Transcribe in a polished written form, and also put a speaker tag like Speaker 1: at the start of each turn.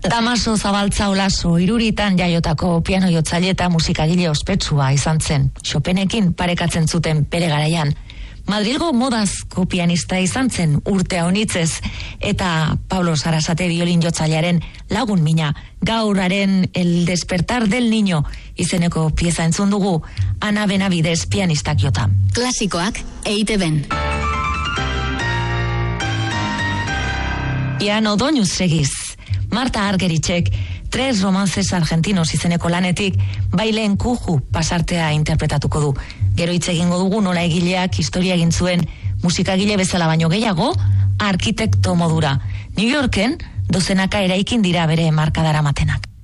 Speaker 1: Damaso Zabaltza Olaso Iruritan jaiotako piano jotzaile eta musikagile ospetsua izan zen. Chopinekin parekatzen zuten bere garaian. Madrilgo modazko pianista izan zen urtea honitzez, eta Pablo Sarasate biolin jotzailearen lagun mina. Gauraren El despertar del niño izeneko pieza entzun dugu, Ana Benavides pianistak jota.
Speaker 2: Klasikoak EITB-en.
Speaker 1: Piano doinuz segiz. Marta Argericek, Tres romances argentinos izeneko lanetik, Bailen kuju pasartea interpretatuko du. Gero hitz egingo dugu nola egileak historia egin zuen musikagile bezala baino gehiago, arkitekto modura. New Yorken dozenaka eraikin dira bere markadara matenak.